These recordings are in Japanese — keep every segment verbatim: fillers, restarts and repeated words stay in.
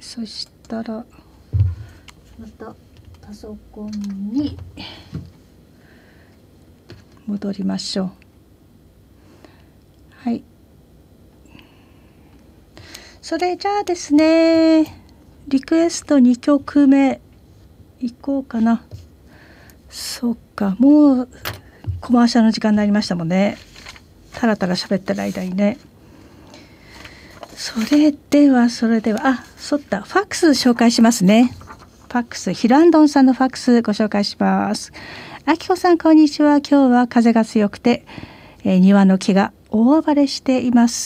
そしたらまたパソコンに戻りましょう。はい、それじゃあですね、リクエストにきょくめいこうかな。そっか、もうコマーシャルの時間になりましたもんね。たらたら喋ってる間にね。それではそれではあ、そったファックス紹介しますね。ファックス、ヒランドンさんのファックスご紹介します。あきこさん、こんにちは。今日は風が強くて、えー、庭の木が大暴れしています。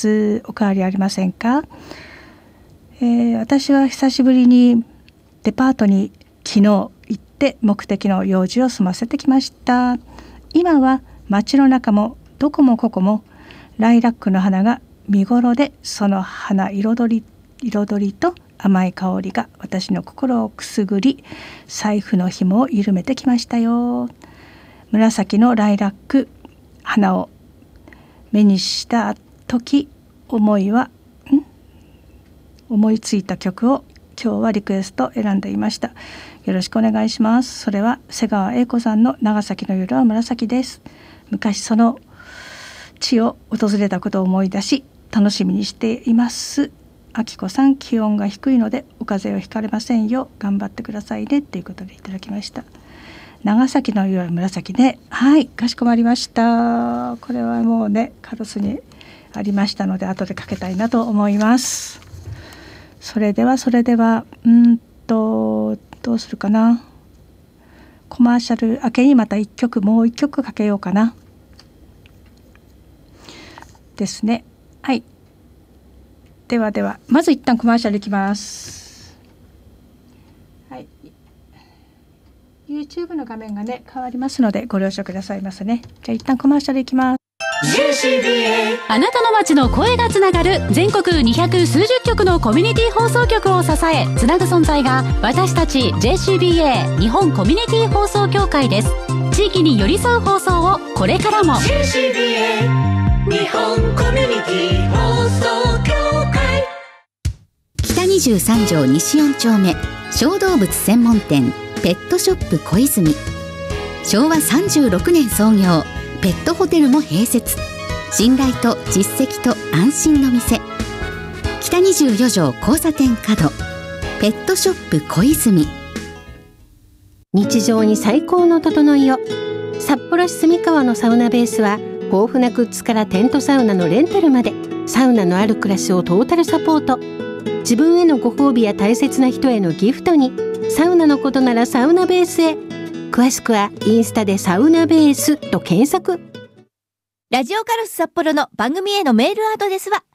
お変わりありませんか？えー、私は久しぶりにデパートに昨日行って目的の用事を済ませてきました。今は街の中もどこもここもライラックの花が見頃で、その花彩り彩りと甘い香りが私の心をくすぐり、財布の紐を緩めてきましたよ。紫のライラック花を目にした時、思いはん思いついた曲を今日はリクエスト選んでいました。よろしくお願いします。それは瀬川栄子さんの長崎の夜は紫です。昔その地を訪れたことを思い出し楽しみにしています。あきこさん、気温が低いのでお風邪をひかれませんよ、頑張ってくださいねということでいただきました。長崎の夜は紫ね。はい、かしこまりました。これはもうね、カロスにありましたので後でかけたいなと思います。それではそれではうんとどうするかな。コマーシャル明けにまたいっきょく、もういっきょくかけようかなですね。はい、ではではまず一旦コマーシャルいきます。はい、 YouTube の画面がね変わりますのでご了承くださいませね。じゃあ一旦コマーシャルいきます。 ジェーシービーエー あなたの街の声がつながる全国にひゃくすうじゅっきょくのコミュニティ放送局を支えつなぐ存在が私たち ジェーシービーエー 日本コミュニティ放送協会です。地域に寄り添う放送をこれからも ジェーシービーエー 日本コミュニティ放送協会。 北にじゅうさん条西よん丁目小動物専門店ペットショップ小泉。しょうわさんじゅうろくねん創業、ペットホテルも併設。信頼と実績と安心の店、北にじゅうよ条交差点角ペットショップ小泉。 日常に最高の整いを。札幌市住川のサウナベースは豊富なグッズからテントサウナのレンタルまで、サウナのある暮らしをトータルサポート。自分へのご褒美や大切な人へのギフトに、サウナのことならサウナベースへ。詳しくはインスタでサウナベースと検索。 ラジオカルス札幌の番組へのメールアドレスは